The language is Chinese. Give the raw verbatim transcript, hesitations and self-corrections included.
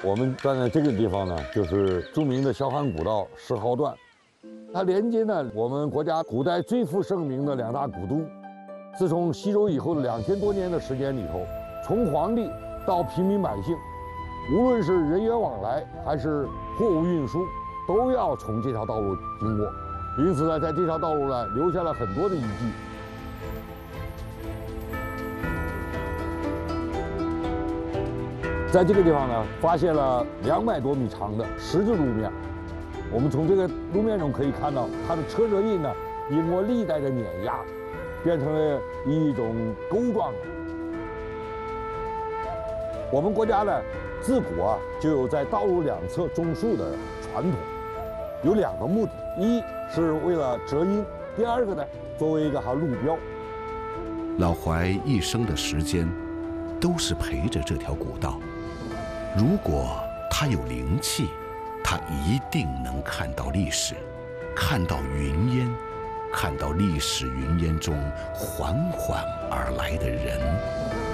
我们站在这个地方呢，就是著名的萧汉古道十号段，它连接呢我们国家古代最负盛名的两大古都。自从西周以后的两千多年的时间里头，从皇帝到平民百姓，无论是人员往来还是货物运输，都要从这条道路经过。因此呢，在这条道路呢，留下了很多的遗迹。在这个地方呢，发现了两百多米长的十字路面。我们从这个路面中可以看到，它的车辙印呢，经过历代的碾压，变成了一种钩状的。我们国家呢，自古啊就有在道路两侧种树的传统，有两个目的：一是为了遮阴，第二个呢，作为一个哈路标。 老怀一生的时间，都是陪着这条古道。如果他有灵气，他一定能看到历史，看到云烟，看到历史云烟中缓缓而来的人。